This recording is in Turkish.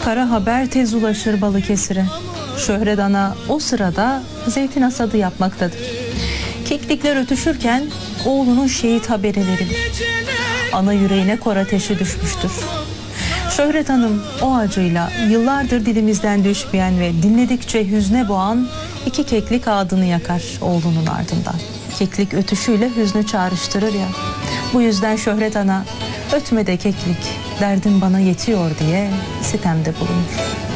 Kara haber tez ulaşır Balıkesir'e. Şöhret Ana o sırada zeytin hasadı yapmaktadır. Keklikler ötüşürken oğlunun şehit haberi verilir. Ana yüreğine kor ateşi düşmüştür. Şöhret Hanım o acıyla yıllardır dilimizden düşmeyen ve dinledikçe hüzne boğan iki keklik ağdını yakar oğlunun ardından. Keklik ötüşüyle hüznü çağrıştırır ya. Bu yüzden Şöhret Ana ötme de keklik, derdin bana yetiyor diye sitemde bulunur.